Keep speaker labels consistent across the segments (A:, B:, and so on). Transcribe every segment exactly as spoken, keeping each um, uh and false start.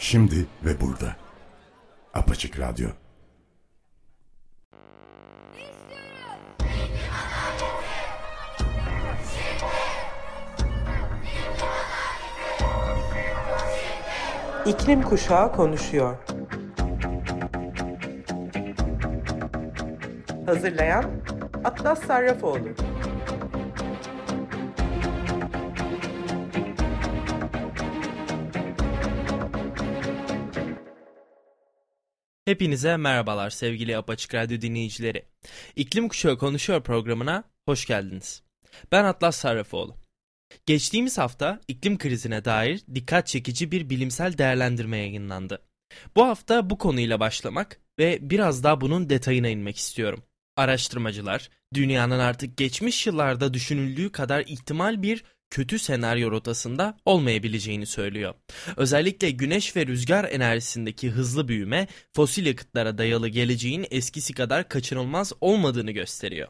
A: Şimdi ve burada. Apaçık Radyo.
B: İklim Kuşağı konuşuyor. Hazırlayan Atlas Sarrafoğlu.
C: Hepinize merhabalar sevgili Apaçık Radyo dinleyicileri. İklim Kuşağı konuşuyor programına hoş geldiniz. Ben Atlas Sarrafoğlu. Geçtiğimiz hafta iklim krizine dair dikkat çekici bir bilimsel değerlendirme yayınlandı. Bu hafta bu konuyla başlamak ve biraz daha bunun detayına inmek istiyorum. Araştırmacılar, dünyanın artık geçmiş yıllarda düşünüldüğü kadar ihtimal bir kötü senaryo rotasında olmayabileceğini söylüyor. Özellikle güneş ve rüzgar enerjisindeki hızlı büyüme, fosil yakıtlara dayalı geleceğin eskisi kadar kaçınılmaz olmadığını gösteriyor.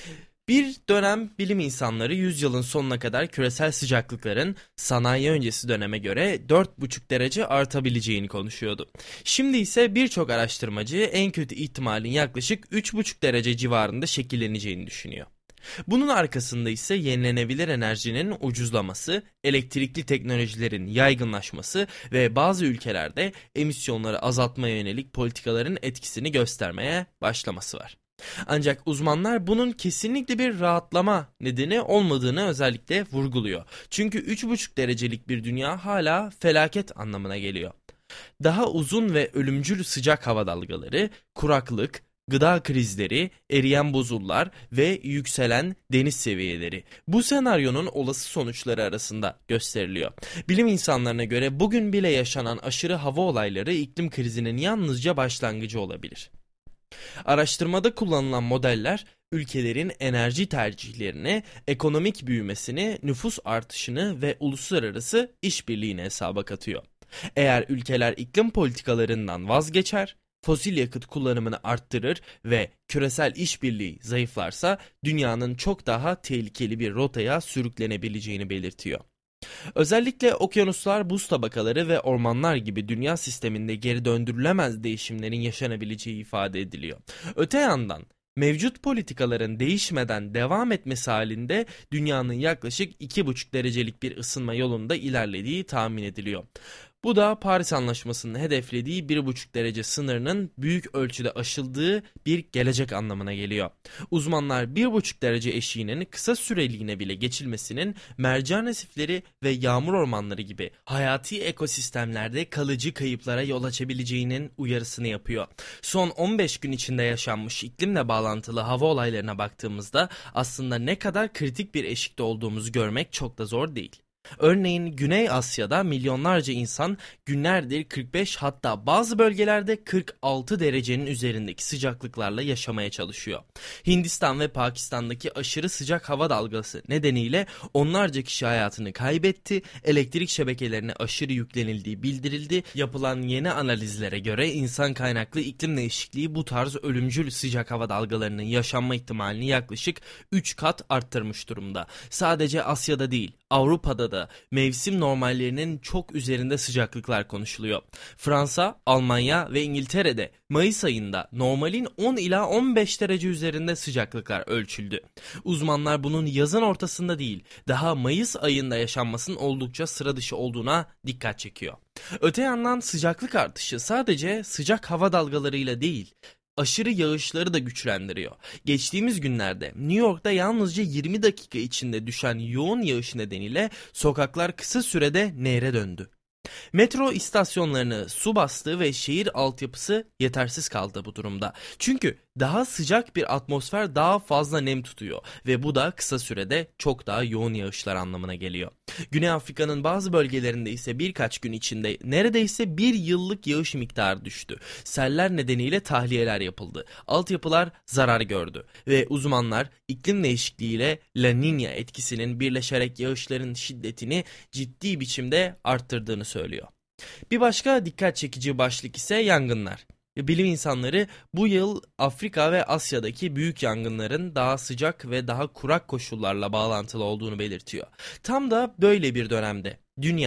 C: Bir dönem bilim insanları yüzyılın sonuna kadar küresel sıcaklıkların sanayi öncesi döneme göre dört buçuk derece artabileceğini konuşuyordu. Şimdi ise birçok araştırmacı en kötü ihtimalin yaklaşık üç buçuk derece civarında şekilleneceğini düşünüyor. Bunun arkasında ise yenilenebilir enerjinin ucuzlaması, elektrikli teknolojilerin yaygınlaşması ve bazı ülkelerde emisyonları azaltmaya yönelik politikaların etkisini göstermeye başlaması var. Ancak uzmanlar bunun kesinlikle bir rahatlama nedeni olmadığını özellikle vurguluyor. Çünkü üç buçuk derecelik bir dünya hala felaket anlamına geliyor. Daha uzun ve ölümcül sıcak hava dalgaları, kuraklık, gıda krizleri, eriyen buzullar ve yükselen deniz seviyeleri bu senaryonun olası sonuçları arasında gösteriliyor. Bilim insanlarına göre bugün bile yaşanan aşırı hava olayları iklim krizinin yalnızca başlangıcı olabilir. Araştırmada kullanılan modeller ülkelerin enerji tercihlerini, ekonomik büyümesini, nüfus artışını ve uluslararası işbirliğini hesaba katıyor. Eğer ülkeler iklim politikalarından vazgeçer, fosil yakıt kullanımını arttırır ve küresel işbirliği zayıflarsa dünyanın çok daha tehlikeli bir rotaya sürüklenebileceğini belirtiyor. Özellikle okyanuslar, buz tabakaları ve ormanlar gibi dünya sisteminde geri döndürülemez değişimlerin yaşanabileceği ifade ediliyor. Öte yandan mevcut politikaların değişmeden devam etmesi halinde dünyanın yaklaşık iki buçuk derecelik bir ısınma yolunda ilerlediği tahmin ediliyor. Bu da Paris Anlaşması'nın hedeflediği bir buçuk derece sınırının büyük ölçüde aşıldığı bir gelecek anlamına geliyor. Uzmanlar bir buçuk derece eşiğinin kısa süreliğine bile geçilmesinin mercan resifleri ve yağmur ormanları gibi hayati ekosistemlerde kalıcı kayıplara yol açabileceğinin uyarısını yapıyor. Son on beş gün içinde yaşanmış iklimle bağlantılı hava olaylarına baktığımızda aslında ne kadar kritik bir eşikte olduğumuzu görmek çok da zor değil. Örneğin Güney Asya'da milyonlarca insan günlerdir kırk beş hatta bazı bölgelerde kırk altı derecenin üzerindeki sıcaklıklarla yaşamaya çalışıyor. Hindistan ve Pakistan'daki aşırı sıcak hava dalgası nedeniyle onlarca kişi hayatını kaybetti, elektrik şebekelerine aşırı yüklenildiği bildirildi. Yapılan yeni analizlere göre insan kaynaklı iklim değişikliği bu tarz ölümcül sıcak hava dalgalarının yaşanma ihtimalini yaklaşık üç kat arttırmış durumda. Sadece Asya'da değil, Avrupa'da da mevsim normallerinin çok üzerinde sıcaklıklar konuşuluyor. Fransa, Almanya ve İngiltere'de Mayıs ayında normalin on ila on beş derece üzerinde sıcaklıklar ölçüldü. Uzmanlar bunun yazın ortasında değil, daha Mayıs ayında yaşanmasının oldukça sıra dışı olduğuna dikkat çekiyor. Öte yandan sıcaklık artışı sadece sıcak hava dalgalarıyla değil, aşırı yağışları da güçlendiriyor. Geçtiğimiz günlerde New York'ta yalnızca yirmi dakika içinde düşen yoğun yağış nedeniyle sokaklar kısa sürede nehre döndü. Metro istasyonlarını su bastı ve şehir altyapısı yetersiz kaldı bu durumda. Çünkü daha sıcak bir atmosfer daha fazla nem tutuyor ve bu da kısa sürede çok daha yoğun yağışlar anlamına geliyor. Güney Afrika'nın bazı bölgelerinde ise birkaç gün içinde neredeyse bir yıllık yağış miktarı düştü. Seller nedeniyle tahliyeler yapıldı. Altyapılar zarar gördü ve uzmanlar iklim değişikliğiyle La Niña etkisinin birleşerek yağışların şiddetini ciddi biçimde arttırdığını söylüyor. Bir başka dikkat çekici başlık ise yangınlar. Bilim insanları bu yıl Afrika ve Asya'daki büyük yangınların daha sıcak ve daha kurak koşullarla bağlantılı olduğunu belirtiyor. Tam da böyle bir dönemde dünya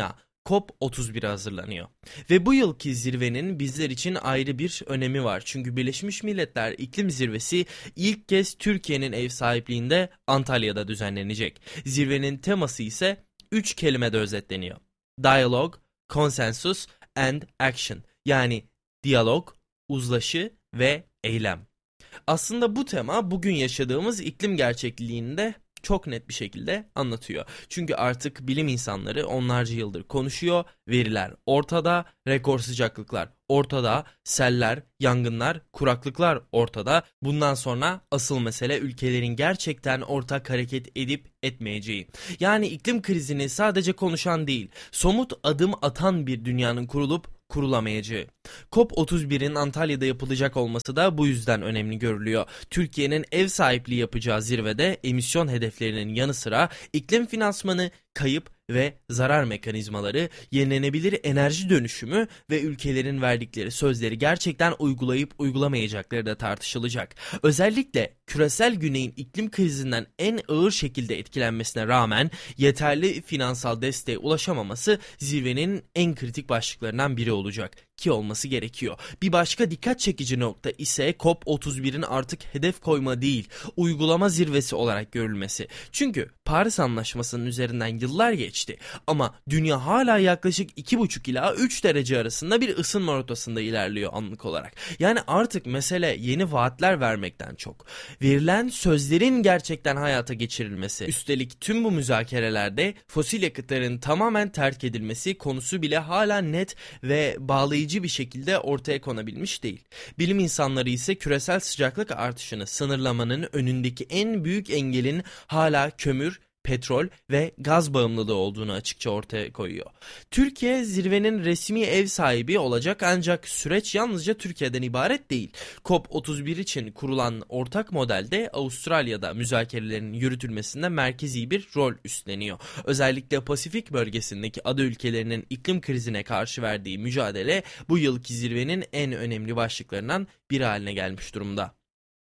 C: COP otuz bire hazırlanıyor. Ve bu yılki zirvenin bizler için ayrı bir önemi var. Çünkü Birleşmiş Milletler İklim Zirvesi ilk kez Türkiye'nin ev sahipliğinde Antalya'da düzenlenecek. Zirvenin teması ise üç kelimede özetleniyor. Dialogue, Consensus and Action. Yani diyalog, uzlaşı ve eylem. Aslında bu tema bugün yaşadığımız iklim gerçekliğinde çok net bir şekilde anlatıyor. Çünkü artık bilim insanları onlarca yıldır konuşuyor, veriler ortada, rekor sıcaklıklar ortada, seller, yangınlar, kuraklıklar ortada. Bundan sonra asıl mesele ülkelerin gerçekten ortak hareket edip etmeyeceği. Yani iklim krizini sadece konuşan değil, somut adım atan bir dünyanın kurulup kurulamayacağı. COP otuz birin Antalya'da yapılacak olması da bu yüzden önemli görülüyor. Türkiye'nin ev sahipliği yapacağı zirvede emisyon hedeflerinin yanı sıra iklim finansmanı, kayıp ve zarar mekanizmaları, yenilenebilir enerji dönüşümü ve ülkelerin verdikleri sözleri gerçekten uygulayıp uygulamayacakları da tartışılacak. Özellikle küresel güneyin iklim krizinden en ağır şekilde etkilenmesine rağmen yeterli finansal desteğe ulaşamaması zirvenin en kritik başlıklarından biri olacak. Ki olması gerekiyor. Bir başka dikkat çekici nokta ise COP otuz birin artık hedef koyma değil, uygulama zirvesi olarak görülmesi. Çünkü Paris Anlaşması'nın üzerinden yıllar geçti ama dünya hala yaklaşık iki buçuk ila üç derece arasında bir ısınma rotasında ilerliyor anlık olarak. Yani artık mesele yeni vaatler vermekten çok, verilen sözlerin gerçekten hayata geçirilmesi. Üstelik tüm bu müzakerelerde fosil yakıtların tamamen terk edilmesi konusu bile hala net ve bağlayıcı bir şekilde ortaya konabilmiş değil. Bilim insanları ise küresel sıcaklık artışını sınırlamanın önündeki en büyük engelin hala kömür, petrol ve gaz bağımlılığı olduğunu açıkça ortaya koyuyor. Türkiye zirvenin resmi ev sahibi olacak ancak süreç yalnızca Türkiye'den ibaret değil. COP otuz bir için kurulan ortak modelde Avustralya'da müzakerelerin yürütülmesinde merkezi bir rol üstleniyor. Özellikle Pasifik bölgesindeki ada ülkelerinin iklim krizine karşı verdiği mücadele bu yılki zirvenin en önemli başlıklarından biri haline gelmiş durumda.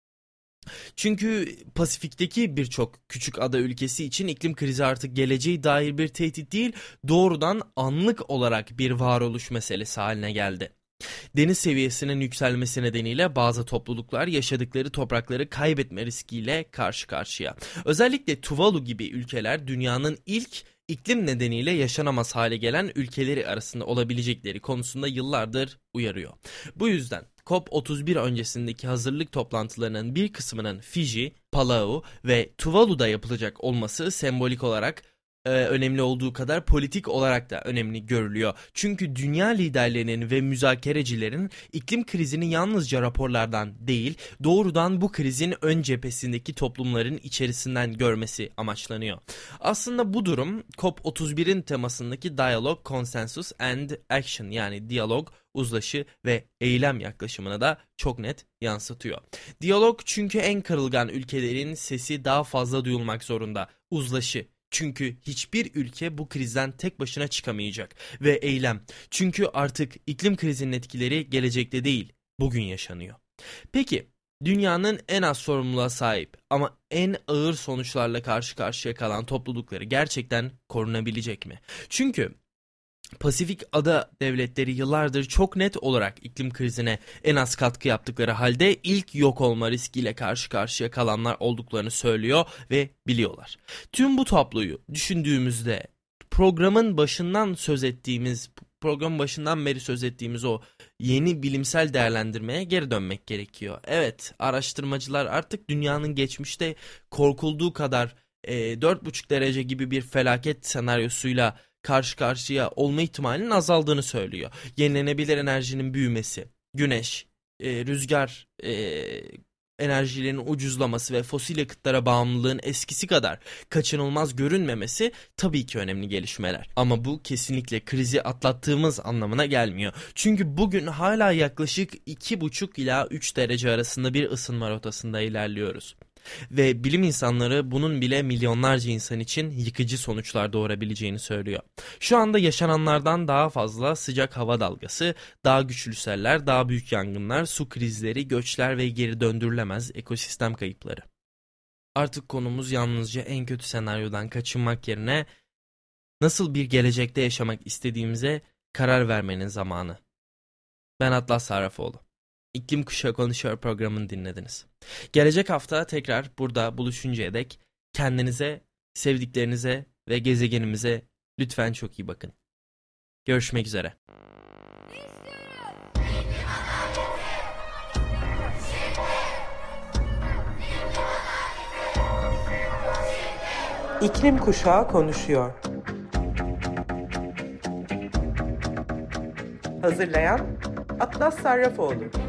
C: Çünkü Pasifik'teki birçok küçük ada ülkesi için iklim krizi artık geleceğe dair bir tehdit değil, doğrudan anlık olarak bir varoluş meselesi haline geldi. Deniz seviyesinin yükselmesi nedeniyle bazı topluluklar yaşadıkları toprakları kaybetme riskiyle karşı karşıya. Özellikle Tuvalu gibi ülkeler dünyanın ilk iklim nedeniyle yaşanamaz hale gelen ülkeleri arasında olabilecekleri konusunda yıllardır uyarıyor. Bu yüzden COP otuz bir öncesindeki hazırlık toplantılarının bir kısmının Fiji, Palau ve Tuvalu'da yapılacak olması sembolik olarak e, önemli olduğu kadar politik olarak da önemli görülüyor. Çünkü dünya liderlerinin ve müzakerecilerin iklim krizini yalnızca raporlardan değil, doğrudan bu krizin ön cephesindeki toplumların içerisinden görmesi amaçlanıyor. Aslında bu durum COP otuz birin temasındaki Dialogue, Consensus and Action yani diyalog, uzlaşı ve eylem yaklaşımını da çok net yansıtıyor. Diyalog çünkü en kırılgan ülkelerin sesi daha fazla duyulmak zorunda. Uzlaşı çünkü hiçbir ülke bu krizden tek başına çıkamayacak. Ve eylem çünkü artık iklim krizinin etkileri gelecekte değil, bugün yaşanıyor. Peki dünyanın en az sorumluluğa sahip ama en ağır sonuçlarla karşı karşıya kalan toplulukları gerçekten korunabilecek mi? Çünkü Pasifik ada devletleri yıllardır çok net olarak iklim krizine en az katkı yaptıkları halde ilk yok olma riskiyle karşı karşıya kalanlar olduklarını söylüyor ve biliyorlar. Tüm bu tabloyu düşündüğümüzde programın başından söz ettiğimiz, programın başından beri söz ettiğimiz o yeni bilimsel değerlendirmeye geri dönmek gerekiyor. Evet, araştırmacılar artık dünyanın geçmişte korkulduğu kadar e, dört buçuk derece gibi bir felaket senaryosuyla karşı karşıya olma ihtimalinin azaldığını söylüyor. Yenilenebilir enerjinin büyümesi, güneş, e, rüzgar e, enerjilerinin ucuzlaması ve fosil yakıtlara bağımlılığın eskisi kadar kaçınılmaz görünmemesi tabii ki önemli gelişmeler. Ama bu kesinlikle krizi atlattığımız anlamına gelmiyor. Çünkü bugün hala yaklaşık iki buçuk ila üç derece arasında bir ısınma rotasında ilerliyoruz. Ve bilim insanları bunun bile milyonlarca insan için yıkıcı sonuçlar doğurabileceğini söylüyor. Şu anda yaşananlardan daha fazla sıcak hava dalgası, daha güçlü seller, daha büyük yangınlar, su krizleri, göçler ve geri döndürülemez ekosistem kayıpları. Artık konumuz yalnızca en kötü senaryodan kaçınmak yerine nasıl bir gelecekte yaşamak istediğimize karar vermenin zamanı. Ben Atlas Sarrafoğlu. İklim Kuşağı Konuşuyor programını dinlediniz. Gelecek hafta tekrar burada buluşuncaya dek kendinize, sevdiklerinize ve gezegenimize lütfen çok iyi bakın. Görüşmek üzere.
B: İklim Kuşağı konuşuyor. Hazırlayan Atlas Sarrafoğlu.